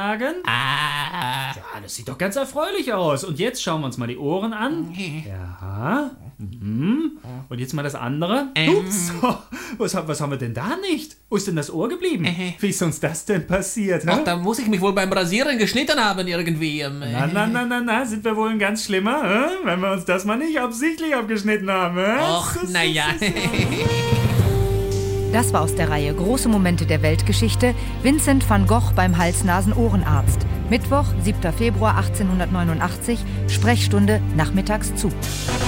sagen? Ja, das sieht doch ganz erfreulich aus. Und jetzt schauen wir uns mal die Ohren an. Ja. Und jetzt mal das andere. Ups, was haben wir denn da nicht? Wo ist denn das Ohr geblieben? Wie ist uns das denn passiert? Ach, da muss ich mich wohl beim Rasieren geschnitten haben irgendwie. Na, sind wir wohl ein ganz Schlimmer, wenn wir uns das mal nicht absichtlich abgeschnitten haben. Och, naja. Das war aus der Reihe Große Momente der Weltgeschichte, Vincent van Gogh beim Hals-Nasen-Ohrenarzt. Mittwoch, 7. Februar 1889, Sprechstunde nachmittags zu.